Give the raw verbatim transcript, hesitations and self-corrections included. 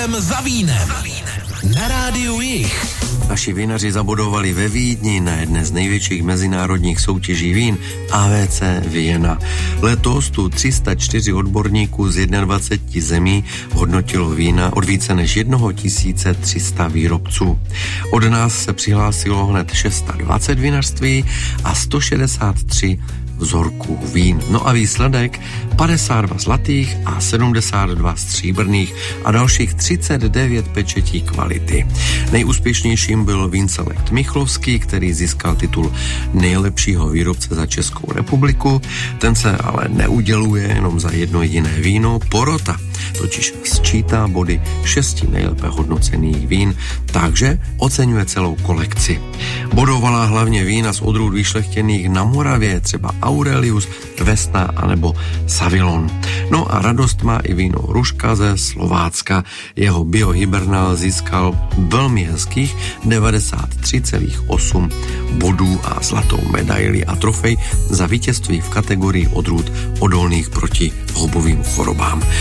Vínem za vínem. Na rádiu Jich. Naši vinaři zabodovali ve Vídni na jedné z největších mezinárodních soutěží vín A V C Vienna. Letos tu tři sta čtyři odborníků z dvacet jedna zemí hodnotilo vína od více než tisíc tři sta výrobců. Od nás se přihlásilo hned šest set dvacet vinařství a sto šedesát tři vzorků vín. No a výsledek padesát dva zlatých a sedmdesát dva stříbrných a dalších třicet devět pečetí kvality. Nejúspěšnějším byl Vínselect Michlovský, který získal titul nejlepšího výrobce za Českou republiku. Ten se ale neuděluje jenom za jedno jediné víno. Porota totiž sčítá body šesti nejlépe hodnocených vín, takže oceňuje celou kolekci. Bodovala hlavně vína z odrůd vyšlechtěných na Moravě, třeba Aurelius, Vesna anebo Savillon. No a radost má i víno Ruška ze Slovácka. Jeho biohibernál získal velmi hezkých devadesát tři celá osm bodů a zlatou medaili a trofej za vítězství v kategorii odrůd odolných proti houbovým chorobám.